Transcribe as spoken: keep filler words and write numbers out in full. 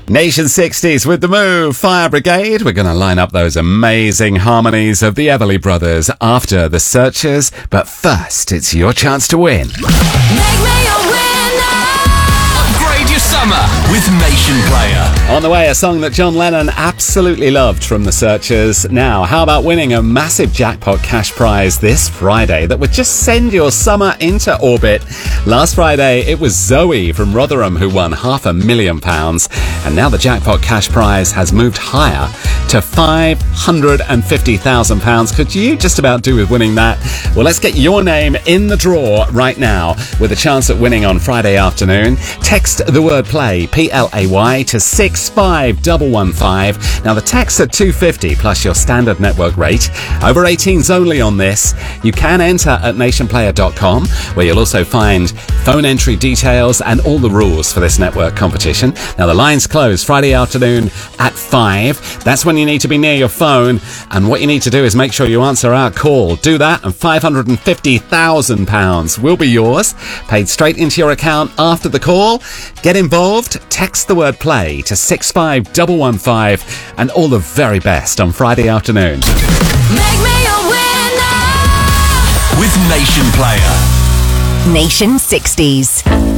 Nation sixties with the Move Fire Brigade. We're going to line up those amazing harmonies of the Everly Brothers after The Searchers. But first, it's your chance to win. Make me a winner! Upgrade your summer with Nation Player. On the way, a song that John Lennon absolutely loved from The Searchers. Now, how about winning a massive jackpot cash prize this Friday that would just send your summer into orbit? Last Friday, it was Zoe from Rotherham who won half a million pounds. And now the jackpot cash prize has moved higher to five hundred fifty thousand pounds. Could you just about do with winning that? Well, let's get your name in the draw right now with a chance at winning on Friday afternoon. Text the word play, P L A Y, to six five one one five. Now, the texts are two pounds fifty plus your standard network rate. Over eighteens only on this. You can enter at nation player dot com, where you'll also find phone entry details and all the rules for this network competition. Now, the lines close Friday afternoon at five. That's when you need to be near your phone, and what you need to do is make sure you answer our call. Do that, and five hundred fifty thousand pounds will be yours, paid straight into your account after the call. Get involved, text the word play to six five one one five, and all the very best on Friday afternoon. Make me a winner! With Nation Player. Nation sixties.